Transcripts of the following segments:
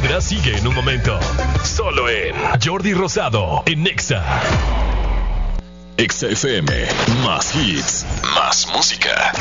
vibra sigue en un momento. Solo en Jordi Rosado en Nexa. Exa FM, más hits, más música.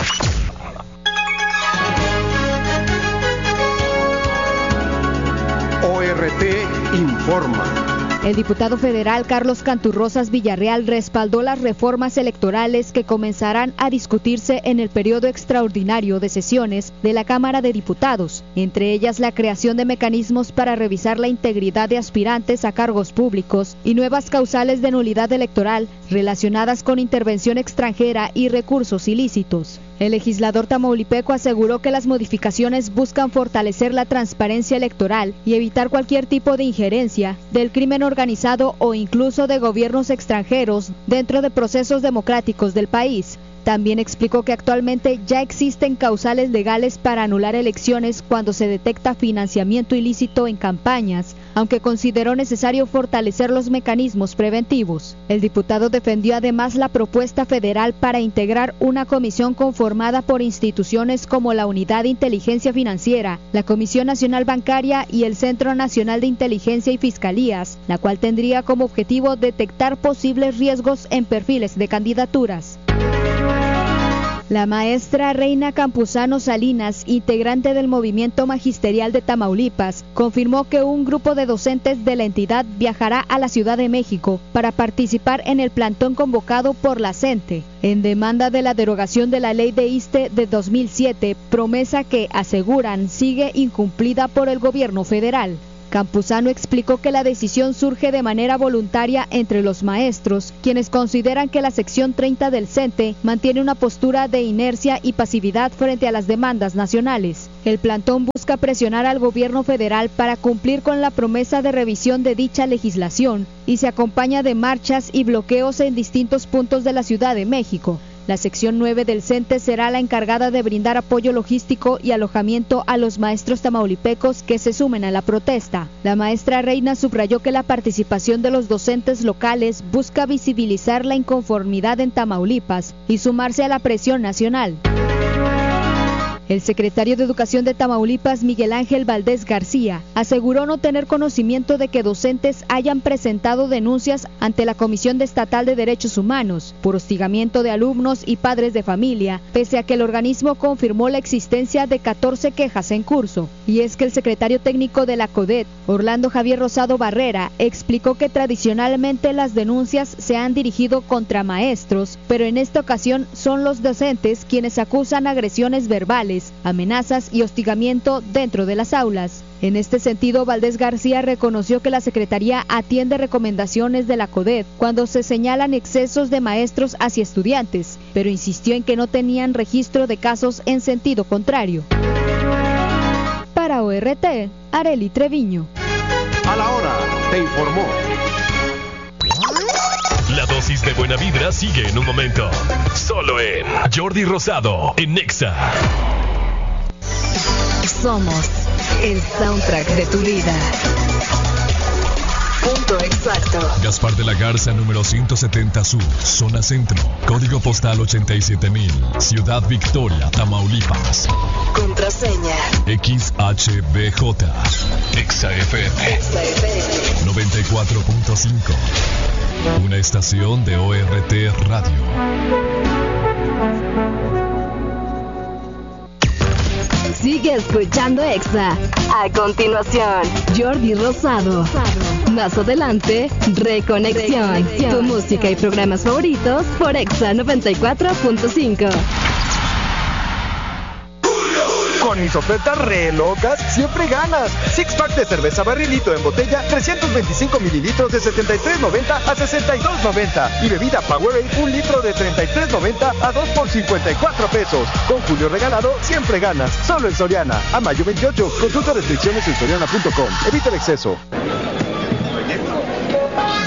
ORT informa. El diputado federal Carlos Canturrosas Villarreal respaldó las reformas electorales que comenzarán a discutirse en el periodo extraordinario de sesiones de la Cámara de Diputados, entre ellas la creación de mecanismos para revisar la integridad de aspirantes a cargos públicos y nuevas causales de nulidad electoral relacionadas con intervención extranjera y recursos ilícitos. El legislador tamaulipeco aseguró que las modificaciones buscan fortalecer la transparencia electoral y evitar cualquier tipo de injerencia del crimen organizado o incluso de gobiernos extranjeros dentro de procesos democráticos del país. También explicó que actualmente ya existen causales legales para anular elecciones cuando se detecta financiamiento ilícito en campañas, aunque consideró necesario fortalecer los mecanismos preventivos. El diputado defendió además la propuesta federal para integrar una comisión conformada por instituciones como la Unidad de Inteligencia Financiera, la Comisión Nacional Bancaria y el Centro Nacional de Inteligencia y Fiscalías, la cual tendría como objetivo detectar posibles riesgos en perfiles de candidaturas. La maestra Reina Campuzano Salinas, integrante del Movimiento Magisterial de Tamaulipas, confirmó que un grupo de docentes de la entidad viajará a la Ciudad de México para participar en el plantón convocado por la CENTE, en demanda de la derogación de la ley de ISSSTE de 2007, promesa que, aseguran, sigue incumplida por el gobierno federal. Campuzano explicó que la decisión surge de manera voluntaria entre los maestros, quienes consideran que la sección 30 del CENTE mantiene una postura de inercia y pasividad frente a las demandas nacionales. El plantón busca presionar al gobierno federal para cumplir con la promesa de revisión de dicha legislación y se acompaña de marchas y bloqueos en distintos puntos de la Ciudad de México. La sección 9 del CENTE será la encargada de brindar apoyo logístico y alojamiento a los maestros tamaulipecos que se sumen a la protesta. La maestra Reina subrayó que la participación de los docentes locales busca visibilizar la inconformidad en Tamaulipas y sumarse a la presión nacional. El secretario de Educación de Tamaulipas, Miguel Ángel Valdés García, aseguró no tener conocimiento de que docentes hayan presentado denuncias ante la Comisión Estatal de Derechos Humanos por hostigamiento de alumnos y padres de familia, pese a que el organismo confirmó la existencia de 14 quejas en curso. Y es que el secretario técnico de la CODET, Orlando Javier Rosado Barrera, explicó que tradicionalmente las denuncias se han dirigido contra maestros, pero en esta ocasión son los docentes quienes acusan agresiones verbales, amenazas y hostigamiento dentro de las aulas. En este sentido, Valdés García reconoció que la Secretaría atiende recomendaciones de la CODET cuando se señalan excesos de maestros hacia estudiantes, pero insistió en que no tenían registro de casos en sentido contrario. Para ORT, Arely Treviño. A la hora, te informó. La dosis de buena vibra sigue en un momento. Solo en Jordi Rosado en Nexa. Somos el soundtrack de tu vida. Punto exacto. Gaspar de la Garza, número 170 Sur, zona centro. Código postal 87,000. Ciudad Victoria, Tamaulipas. Contraseña XHBJ. Exa FM 94.5. Una estación de ORT Radio. Sigue escuchando Exa. A continuación, Jordi Rosado. Más adelante, Reconexión. Tu música y programas favoritos por Exa 94.5. Con mis ofertas re locas, siempre ganas. Six pack de cerveza barrilito en botella, 325 mililitros de $73.90 a $62.90. Y bebida Powerade, 1 litro de $33.90 a 2 por $54. Con Julio regalado, siempre ganas. Solo en Soriana. A mayo 28. Consulta restricciones en soriana.com. Evita el exceso.